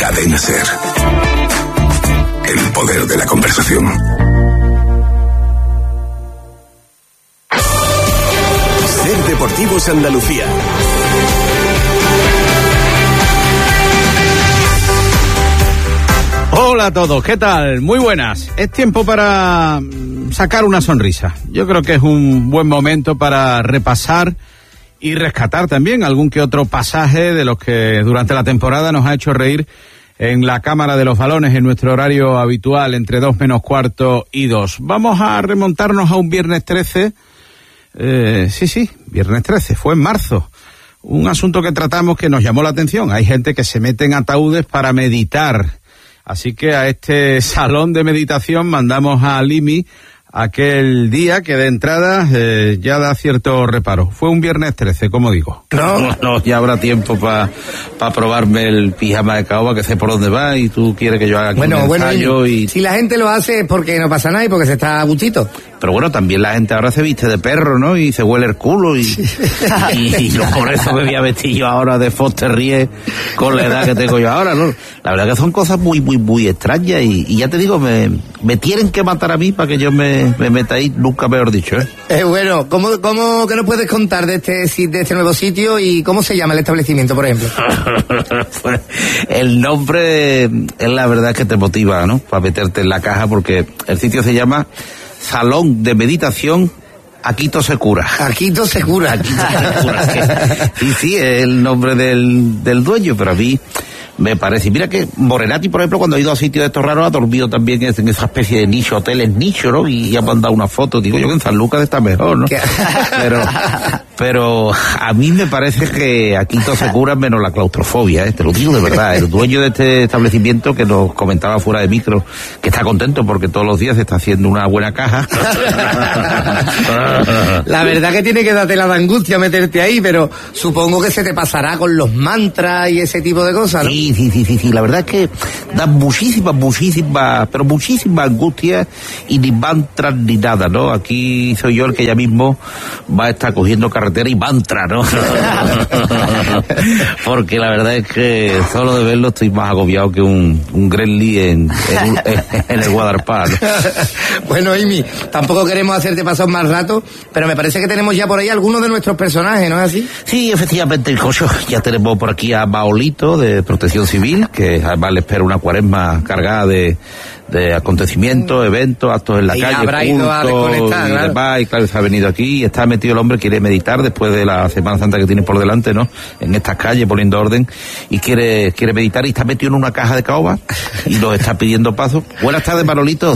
Cadena Ser. El poder de la conversación. Ser Deportivos Andalucía. Hola a todos, ¿qué tal? Muy buenas. Es tiempo para sacar una sonrisa. Yo creo que es un buen momento para repasar y rescatar también algún que otro pasaje de los que durante la temporada nos ha hecho reír en la Cámara de los Balones en nuestro horario habitual entre 2 menos cuarto y 2. Vamos a remontarnos a un viernes 13. Viernes 13, fue en marzo. Un asunto que tratamos que nos llamó la atención. Hay gente que se mete en ataúdes para meditar. Así que a este salón de meditación mandamos a Limi aquel día que de entrada ya da cierto reparo. Fue un viernes 13, como digo. No, ya habrá tiempo para probarme el pijama de caoba, que sé por dónde va, y tú quieres que yo haga aquí un ensayo. Y si la gente lo hace es porque no pasa nada y porque se está a gustito. Pero bueno, también la gente ahora se viste de perro, ¿no? Y se huele el culo y por eso me voy a vestir yo ahora de Foster Ries con la edad que tengo yo ahora, ¿no? La verdad que son cosas muy, muy, muy extrañas y ya te digo, me tienen que matar a mí para que yo me meta ahí, nunca mejor dicho, ¿eh? Bueno, ¿qué nos puedes contar de este nuevo sitio y cómo se llama el establecimiento, por ejemplo? Pues, el nombre es la verdad que te motiva, ¿no? Para meterte en la caja, porque el sitio se llama Salón de Meditación Aquito se cura. Aquito se cura. Sí, es el nombre del dueño, pero a mí me parece. Mira que Morenati, por ejemplo, cuando ha ido a sitios de estos raros, ha dormido también en esa especie de nicho, hoteles nicho, ¿no? Y ha mandado una foto. Digo yo que en San Lucas está mejor, ¿no? Pero a mí me parece que aquí todo se cura menos la claustrofobia, ¿eh? Te lo digo de verdad. El dueño de este establecimiento, que nos comentaba fuera de micro, que está contento porque todos los días se está haciendo una buena caja. La verdad que tiene que darte la angustia meterte ahí, pero supongo que se te pasará con los mantras y ese tipo de cosas, ¿no? Sí, la verdad es que da muchísimas angustias y ni mantras ni nada, ¿no? Aquí soy yo el que ya mismo va a estar cogiendo carretera y mantra, ¿no? Porque la verdad es que solo de verlo estoy más agobiado que un Gremlin en el Guadalpar, ¿no? Bueno, Amy, tampoco queremos hacerte pasar más rato, pero me parece que tenemos ya por ahí algunos de nuestros personajes, ¿no es así? Sí, efectivamente, Jocho, ya tenemos por aquí a Maolito de Protección Civil, que además le espera una cuaresma cargada de acontecimientos, eventos, actos en la calle, habrá ido a desconectar, y demás, y claro, se ha venido aquí y está metido el hombre, quiere meditar después de la Semana Santa que tiene por delante, ¿no? En estas calles poniendo orden y quiere meditar y está metido en una caja de caoba y nos está pidiendo paso. Buenas tardes, Manolito.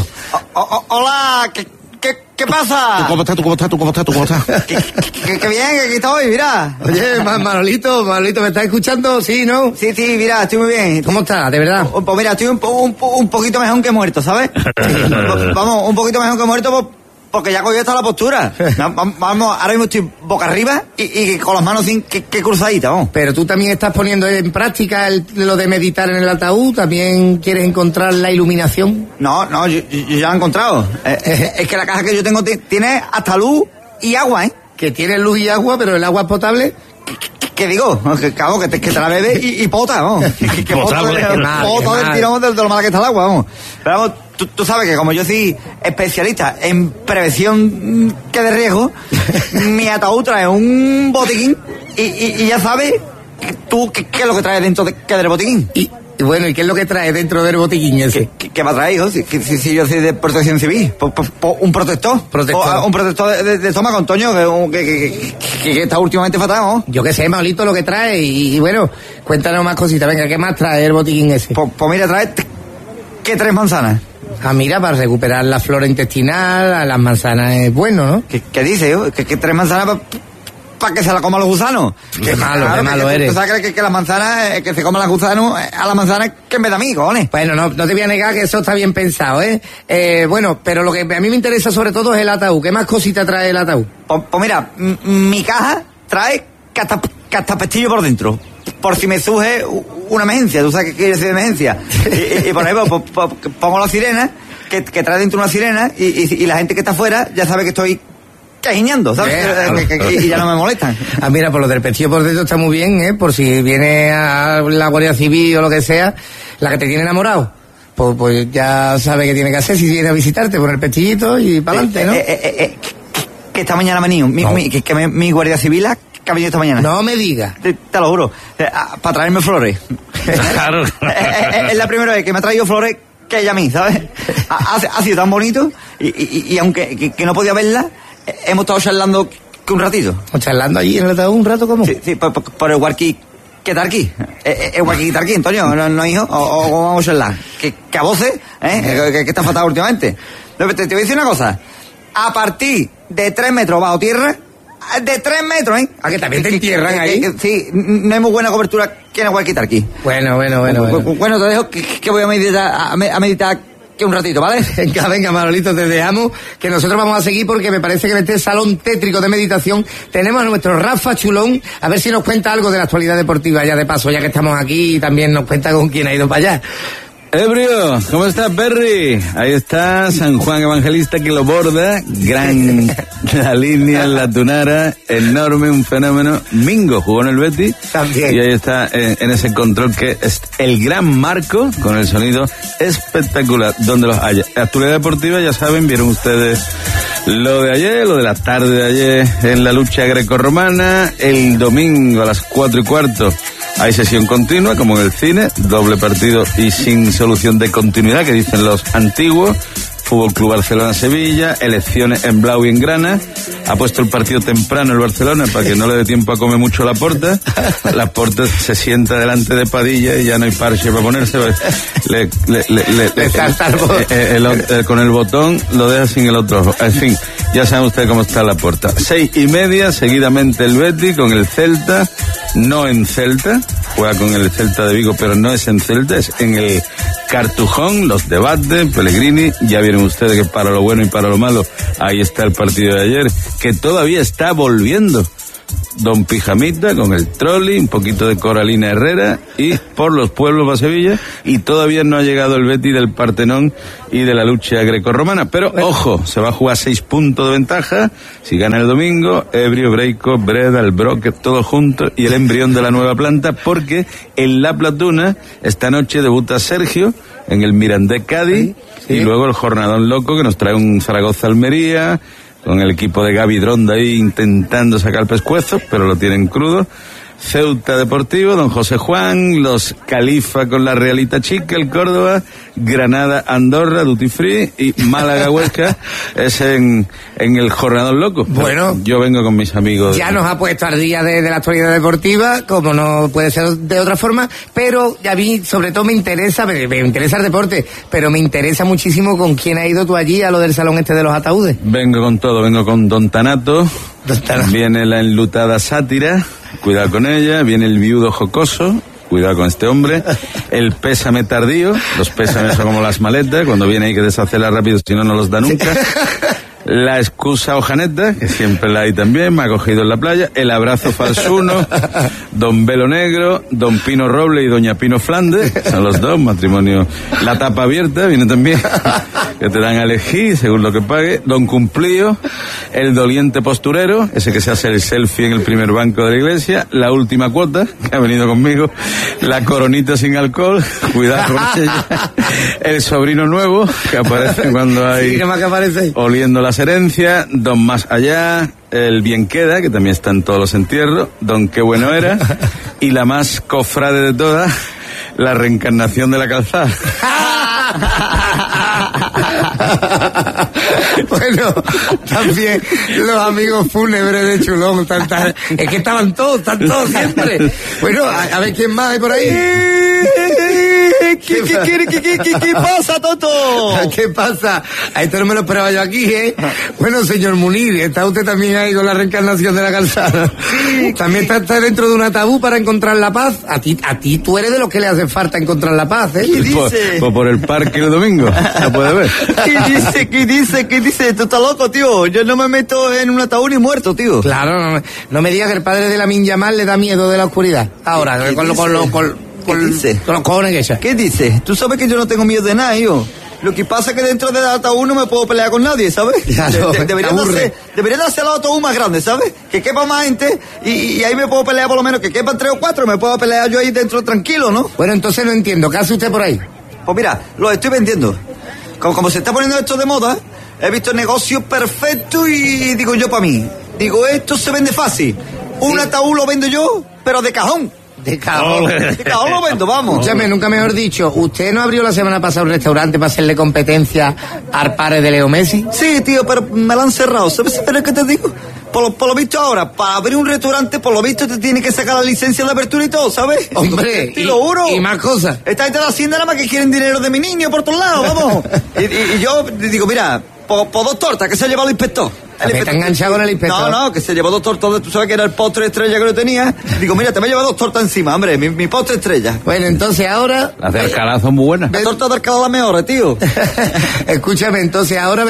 Hola, ¿qué pasa? ¿Tú cómo estás? Qué bien, que aquí estoy, mira. Oye, Manolito, ¿me estás escuchando? Sí, ¿no? Sí, mira, estoy muy bien. ¿Cómo estás, de verdad? Pues mira, estoy un poquito mejor que muerto, ¿sabes? Vamos, un poquito mejor que muerto porque ya cogió esta la postura. Vamos, ahora mismo estoy boca arriba y con las manos sin que cruzaditas, vamos. Pero tú también estás poniendo en práctica lo de meditar en el ataúd, ¿también quieres encontrar la iluminación? No, yo ya lo he encontrado. Es que la caja que yo tengo tiene hasta luz y agua, ¿eh? Que tiene luz y agua, pero el agua es potable. ¿Qué digo? Que te la bebes y pota, vamos. Que pota del tirón de lo mala que está el agua, vamos. Pero vamos, tú sabes que como yo soy especialista en prevención que de riesgo, mi ataúd trae un botiquín y ya sabes tú qué es lo que trae dentro del botiquín. Y bueno, ¿y qué es lo que trae dentro del botiquín ese? ¿Qué va a traer, hijo? Si yo soy de Protección Civil, un protector. Un protector de estómago, Antonio, que está últimamente fatal, ¿no? Yo qué sé, Maulito, lo que trae. Y bueno, cuéntanos más cositas. Venga, ¿qué más trae el botiquín ese? Pues mira, trae que 3 manzanas. Ah, mira, para recuperar la flora intestinal, a las manzanas es bueno, ¿no? ¿Qué dice, hijo? Que 3 manzanas para que se la coman los gusanos. Qué malo eres. ¿Tú sabes que las manzanas, que se coman los gusanos a las manzanas que me da a mí, cojones? Bueno, no te voy a negar que eso está bien pensado, ¿eh? Bueno, pero lo que a mí me interesa sobre todo es el ataúd. ¿Qué más cosita trae el ataúd? Pues mira, mi caja trae catapestillo por dentro. Por si me surge una emergencia. ¿Tú sabes qué quiere decir emergencia? y por ejemplo, pongo la sirena, que trae dentro una sirena, y la gente que está afuera ya sabe que estoy cajiñando, ¿sabes? Y ya no me molestan. Mira, por lo del pestillo por dentro está muy bien, por si viene a la Guardia Civil o lo que sea, la que te tiene enamorado. Pues ya sabe qué tiene que hacer si viene a visitarte, poner el pestillito y para adelante, ¿no? Que esta mañana ha venido, mi Guardia Civil ha venido esta mañana. No me digas. Te lo juro, para traerme flores. Claro. Es la primera vez que me ha traído flores que ella a mí, ¿sabes? Ha sido tan bonito y aunque que no podía verla, hemos estado charlando un ratito. ¿Charlando allí en el ataúd un rato cómo? Sí, por el Guarqui. ¿Qué tal aquí? ¿El Guarqui aquí, Antonio? ¿No, hijo? ¿O vamos a charlar? Que a voces, que está fatal últimamente. Te voy a decir una cosa. A partir de 3 metros bajo tierra, de 3 metros, ¿eh? ¿A que también te entierran ahí? Sí, no hay muy buena cobertura que en el Guarqui aquí. Bueno. Bueno, te dejo que voy a meditar que un ratito, ¿vale? Venga, Manolito, te dejamos, que nosotros vamos a seguir porque me parece que en este salón tétrico de meditación tenemos a nuestro Rafa Chulón, a ver si nos cuenta algo de la actualidad deportiva, ya de paso, ya que estamos aquí, y también nos cuenta con quién ha ido para allá. Ebrio, ¿cómo está, Perry? Ahí está San Juan Evangelista que lo borda, gran la línea en la tunara, enorme, un fenómeno. Mingo jugó en el Betis también. Y ahí está en ese control que es el gran Marco con el sonido espectacular donde los haya. Actualidad deportiva, ya saben, vieron ustedes lo de ayer, lo de la tarde de ayer en la lucha grecorromana. El domingo a las 4:15 hay sesión continua, como en el cine, doble partido y sin solución de continuidad, que dicen los antiguos. Fútbol Club Barcelona-Sevilla, elecciones en Blau y en Grana. Ha puesto el partido temprano el Barcelona para que no le dé tiempo a comer mucho Laporta. Laporta se sienta delante de Padilla y ya no hay parche para ponerse. Con el botón lo deja sin el otro ojo. En fin, ya saben ustedes cómo está Laporta. 6:30, seguidamente el Betis con el Celta, no en Celta. Juega con el Celta de Vigo, pero no es en Celta, es en el Cartujón, los debates, Pellegrini, ya vieron ustedes que para lo bueno y para lo malo, ahí está el partido de ayer, que todavía está volviendo Don Pijamita con el trolley, un poquito de Coralina Herrera y por los pueblos va Sevilla, y todavía no ha llegado el Betis del Partenón y de la lucha grecorromana, pero ojo, se va a jugar 6 puntos de ventaja si gana el domingo, Ebrio, Breico, Breda, el Broque, todos juntos y el embrión de la nueva planta, porque en La Platuna esta noche debuta Sergio en el Mirandés Cádiz, y luego el jornadón loco que nos trae un Zaragoza-Almería con el equipo de Gaby Dronda ahí intentando sacar pescuezos, pero lo tienen crudo. Ceuta Deportivo, Don José Juan, los Califa con la Realita Chica, el Córdoba, Granada, Andorra, Duty Free, y Málaga Huesca es en el jornadón loco. Bueno, yo vengo con mis amigos. Ya nos ha puesto al día de la actualidad deportiva, como no puede ser de otra forma, pero ya vi, sobre todo me interesa el deporte, pero me interesa muchísimo con quién ha ido tú allí a lo del salón este de los ataúdes. Vengo con todo, vengo con Don Tanato. Viene la enlutada Sátira, cuidado con ella, viene el viudo jocoso, cuidado con este hombre, el pésame tardío, los pésames son como las maletas, cuando viene hay que deshacerlas rápido, si no, no los da nunca. La excusa hojaneta, que siempre la hay también, me ha cogido en la playa, el abrazo falsuno, Don Velo Negro, Don Pino Roble y Doña Pino Flandes, son los dos, matrimonio. La tapa abierta viene también, que te dan a elegir según lo que pague, Don Cumplío, el doliente posturero, ese que se hace el selfie en el primer banco de la iglesia, la última cuota, que ha venido conmigo, la coronita sin alcohol, cuidado con ella, el sobrino nuevo, que aparece cuando hay... Sí, ¿qué más que aparece? Oliendo las herencias, Don Más Allá, el Bien Queda, que también está en todos los entierros, Don Qué Bueno Era, y la más cofrade de todas, la reencarnación de la calzada. Bueno, también los amigos fúnebres de Chulón, es que están todos siempre. Bueno, a ver quién más hay por ahí. ¿Qué pasa, Toto? ¿Qué pasa? A esto no me lo esperaba yo aquí, ¿eh? Bueno, señor Munir, ¿está usted también ahí con la reencarnación de la calzada? Sí. ¿También está dentro de un ataúd para encontrar la paz? A ti tú eres de los que le hace falta encontrar la paz, ¿eh? ¿Qué dice? Por el parque el domingo, la puede ver. ¿Qué dice? Tú estás loco, tío. Yo no me meto en un ataúd ni muerto, tío. Claro, no me digas que el padre de Lamine Yamal le da miedo de la oscuridad. Ahora, con los cojones que ella. ¿Qué dice? Tú sabes que yo no tengo miedo de nada, yo. Lo que pasa es que dentro del ataúd no me puedo pelear con nadie, ¿sabes? Claro, Deberían de hacer el ataúd más grande, ¿sabes? Que quepa más gente y ahí me puedo pelear por lo menos, que quepan 3 o 4, me puedo pelear yo ahí dentro tranquilo, ¿no? Bueno, entonces no entiendo, ¿qué hace usted por ahí? Pues mira, lo estoy vendiendo. Como se está poniendo esto de moda, he visto el negocio perfecto y digo yo para mí, digo, esto se vende fácil. Un ataúd lo vendo yo, pero de cajón. De cajón. De cajón lo vendo, vamos. Escúchame, nunca mejor dicho, ¿usted no abrió la semana pasada un restaurante para hacerle competencia al padre de Leo Messi? Sí, tío, pero me lo han cerrado. ¿Sabes qué te digo? Por lo visto ahora, para abrir un restaurante, por lo visto te tiene que sacar la licencia de apertura y todo, ¿sabes? Hombre, te lo juro. Y más cosas. Esta gente de la hacienda nada más que quieren dinero de mi niño por todos lados, vamos. y yo digo, mira, por 2 tortas que se ha llevado el inspector. Me está enganchado con el inspector. No, que se llevó 2 tortas, tú sabes que era el postre estrella que yo tenía. Digo, mira, te me ha llevado 2 tortas encima, hombre, mi postre estrella. Bueno, entonces ahora... Las de Alcalá son muy buenas. La torta de Alcalá la mejor, tío. Escúchame, entonces ahora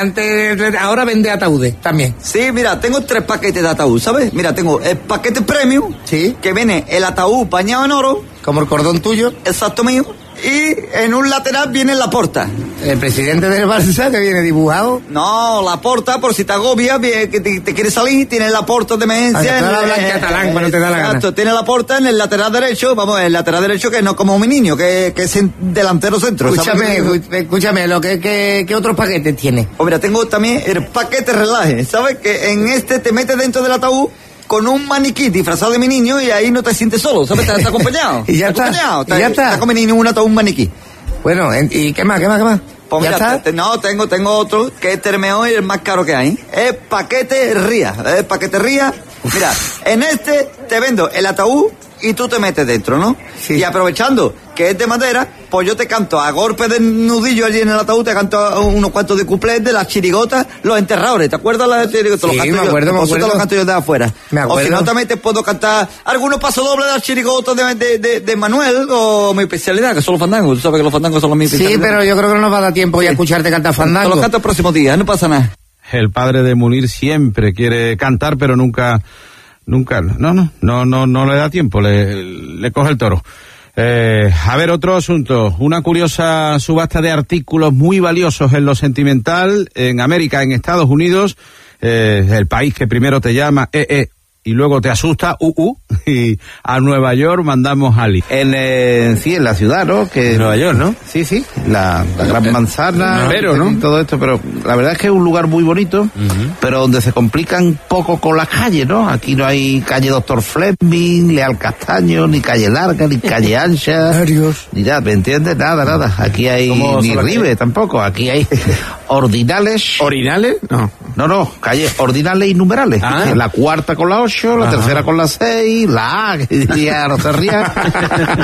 ahora vende ataúdes también. Sí, mira, tengo 3 paquetes de ataúd, ¿sabes? Mira, tengo el paquete premium, sí, que viene el ataúd bañado en oro. Como el cordón tuyo. Exacto mío. Y en un lateral viene la porta. El presidente del Barça que viene dibujado. No, la porta, por si te agobia, que te quieres salir, tiene la porta de emergencia. No hablas catalán cuando te da la gana. Exacto, tiene la porta en el lateral derecho, vamos, el lateral derecho que no como mi niño, que es delantero centro. Escúchame, ¿qué otros paquetes tiene? Pues mira, tengo también el paquete relaje, ¿sabes? Que en este te metes dentro del ataúd con un maniquí disfrazado de mi niño y ahí no te sientes solo, ¿sabes? Estás acompañado. Y ya está. Acompañado. Y ya está. Está con mi niño en un ataúd, un maniquí. Bueno, ¿y qué más? Pues ¿Ya mira, está? No, tengo otro que es el mejor y el más caro que hay. Es paquete ría. Mira, en este te vendo el ataúd y tú te metes dentro, ¿no? Sí. Y aprovechando que es de madera, pues yo te canto a golpe de nudillo allí en el ataúd, te canto unos cuantos de cuplés de las chirigotas, los enterradores. ¿Te acuerdas las chirigotas? Sí, me acuerdo. Te los canto yo de afuera. Me acuerdo. O si no, también te puedo cantar algunos pasodobles de las chirigotas de Manuel, o mi especialidad, que son los fandangos. Tú sabes que los fandangos son los mis especialidades. Sí, pero yo creo que no nos va a dar tiempo ya a escucharte cantar Te fandango. los canto el próximo día, no pasa nada. El padre de Munir siempre quiere cantar, pero nunca no le da tiempo, le coge el toro. A ver, otro asunto. Una curiosa subasta de artículos muy valiosos en lo sentimental en América, en Estados Unidos, el país que primero te llama y luego te asusta, y a Nueva York mandamos a Ali. En la ciudad, ¿no? Que Nueva York, ¿no? Sí, la gran manzana, Pero, ¿no? y todo esto, pero la verdad es que es un lugar muy bonito, pero donde se complican un poco con las calles, ¿no? Aquí no hay calle Doctor Fleming, Leal Castaño, ni calle larga, ni calle ancha, ni nada, ¿me entiendes? Nada. Aquí hay ni Ribe tampoco, aquí hay ordinales. ¿Orinales? No, calles ordinales y numerales. Ah. La cuarta con la 8, la tercera con la 6, la A, que diría, no se ría.